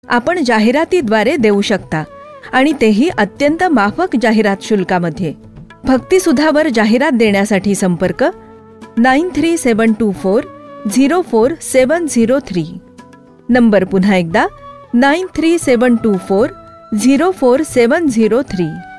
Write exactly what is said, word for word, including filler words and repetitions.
आपण जाहिरातीद्वारे देऊ शकता आणि तेही अत्यंत माफक जाहिरात शुल्कामध्ये. भक्तिसुधावर जाहिरात देण्यासाठी संपर्क nine three seven to four zero four seven zero three. Number पुन्हा एकदा nine three seven to four zero four seven zero three.